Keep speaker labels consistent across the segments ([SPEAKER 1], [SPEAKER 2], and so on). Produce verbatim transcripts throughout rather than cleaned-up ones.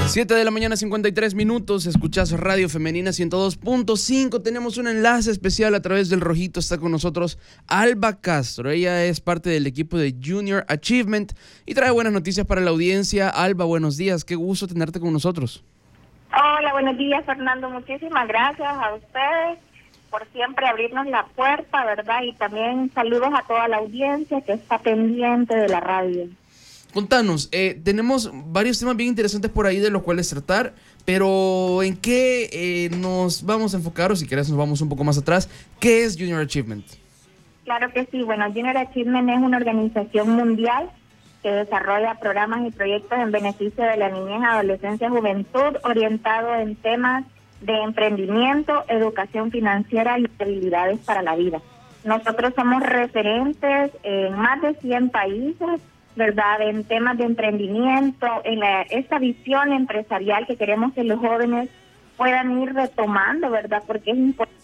[SPEAKER 1] siete de la mañana, cincuenta y tres minutos. Escuchás Radio Femenina ciento dos punto cinco. Tenemos un enlace especial a través del Rojito. Está con nosotros Alba Castro. Ella es parte del equipo de Junior Achievement y trae buenas noticias para la audiencia. Alba, buenos días. Qué gusto tenerte con nosotros.
[SPEAKER 2] Hola, buenos días, Fernando. Muchísimas gracias a ustedes por siempre abrirnos la puerta, ¿verdad? Y también saludos a toda la audiencia que está pendiente de la radio.
[SPEAKER 1] Contanos, eh, tenemos varios temas bien interesantes por ahí de los cuales tratar, pero ¿en qué eh, nos vamos a enfocar? O si querés nos vamos un poco más atrás. ¿Qué es Junior Achievement?
[SPEAKER 2] Claro que sí. Bueno, Junior Achievement es una organización mundial que desarrolla programas y proyectos en beneficio de la niñez, adolescencia y juventud, orientado en temas de emprendimiento, educación financiera y habilidades para la vida. Nosotros somos referentes en más de cien países, ¿verdad?, en temas de emprendimiento, en la, esta visión empresarial que queremos que los jóvenes puedan ir retomando, ¿verdad?, porque es importante.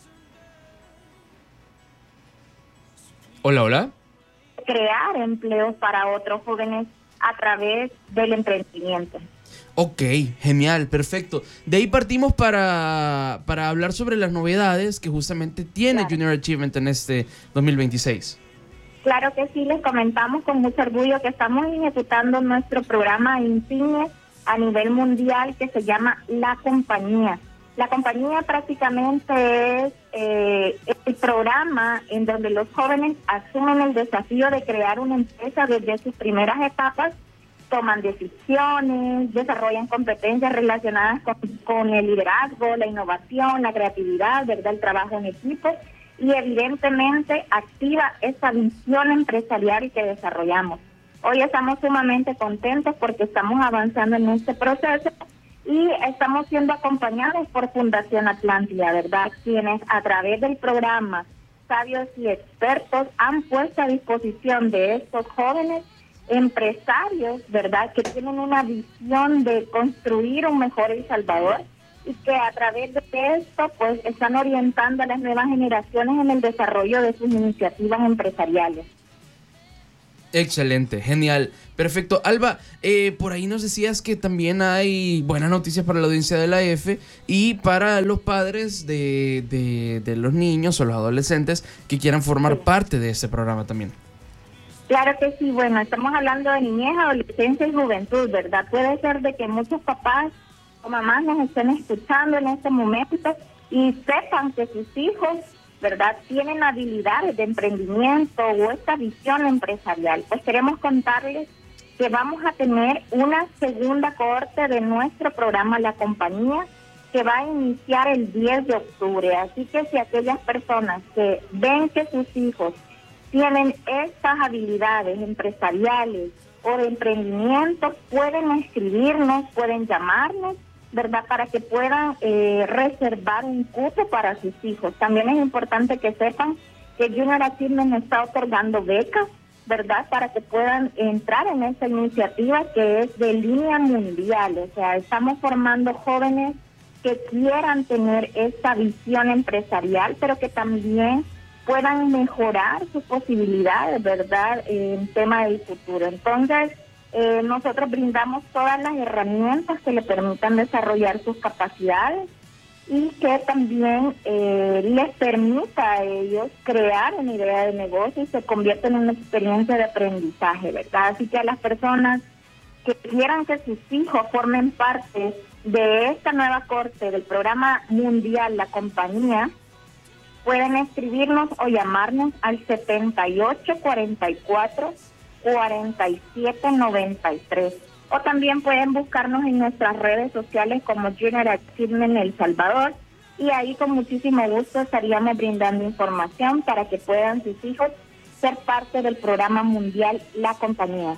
[SPEAKER 1] Hola, hola.
[SPEAKER 2] Crear empleos para otros jóvenes a través del emprendimiento.
[SPEAKER 1] Ok, genial, perfecto. De ahí partimos para, para hablar sobre las novedades que justamente tiene claro. Junior Achievement en este dos mil veintiséis.
[SPEAKER 2] Claro que sí, les comentamos con mucho orgullo que estamos ejecutando nuestro programa insignia a nivel mundial que se llama La Compañía. La Compañía prácticamente es eh, el programa en donde los jóvenes asumen el desafío de crear una empresa desde sus primeras etapas, toman decisiones, desarrollan competencias relacionadas con, con el liderazgo, la innovación, la creatividad, ¿verdad?, el trabajo en equipo, y evidentemente activa esa visión empresarial que desarrollamos. Hoy estamos sumamente contentos porque estamos avanzando en este proceso y estamos siendo acompañados por Fundación Atlántida, ¿verdad?, quienes a través del programa Sabios y Expertos han puesto a disposición de estos jóvenes empresarios, ¿verdad?, que tienen una visión de construir un mejor El Salvador y que a través de esto pues están orientando a las nuevas generaciones en el desarrollo de sus iniciativas empresariales.
[SPEAKER 1] Excelente, genial, perfecto. Alba, eh, por ahí nos decías que también hay buenas noticias para la audiencia de la F y para los padres de, de, de los niños o los adolescentes que quieran formar sí. parte de ese programa también.
[SPEAKER 2] Claro que sí, bueno, estamos hablando de niñez, adolescencia y juventud, ¿verdad? Puede ser de que muchos papás o mamás nos estén escuchando en este momento y sepan que sus hijos, ¿verdad?, tienen habilidades de emprendimiento o esta visión empresarial. Pues queremos contarles que vamos a tener una segunda cohorte de nuestro programa La Compañía que va a iniciar el diez de octubre. Así que si aquellas personas que ven que sus hijos tienen estas habilidades empresariales o de emprendimiento, pueden escribirnos, pueden llamarnos, ¿verdad?, para que puedan eh, reservar un cupo para sus hijos. También es importante que sepan que Junior Achievement está otorgando becas, ¿verdad?, para que puedan entrar en esta iniciativa que es de línea mundial. O sea, estamos formando jóvenes que quieran tener esta visión empresarial, pero que también puedan mejorar sus posibilidades, ¿verdad?, en tema del futuro. Entonces, Eh, nosotros brindamos todas las herramientas que le permitan desarrollar sus capacidades y que también eh, les permita a ellos crear una idea de negocio y se convierta en una experiencia de aprendizaje, ¿verdad? Así que a las personas que quieran que sus hijos formen parte de esta nueva corte del programa mundial La Compañía, pueden escribirnos o llamarnos al setenta y ocho cuarenta y cuatro cuarenta y siete noventa y tres, o también pueden buscarnos en nuestras redes sociales como Junior Achievement El Salvador y ahí con muchísimo gusto estaríamos brindando información para que puedan sus hijos ser parte del programa mundial La Compañía.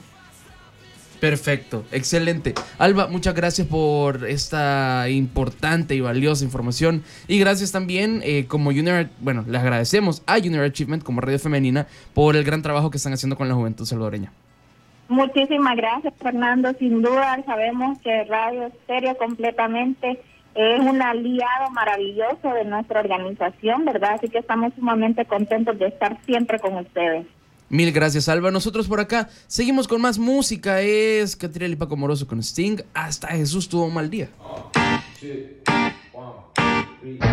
[SPEAKER 1] Perfecto, excelente. Alba, muchas gracias por esta importante y valiosa información y gracias también eh, como Junior, bueno, les agradecemos a Junior Achievement como Radio Femenina por el gran trabajo que están haciendo con la juventud salvadoreña.
[SPEAKER 2] Muchísimas gracias, Fernando. Sin duda sabemos que Radio Estéreo completamente es un aliado maravilloso de nuestra organización, ¿verdad? Así que estamos sumamente contentos de estar siempre con ustedes.
[SPEAKER 1] Mil gracias, Alba. Nosotros por acá seguimos con más música. Es Catriel y Paco Moroso con Sting. Hasta Jesús tuvo un mal día.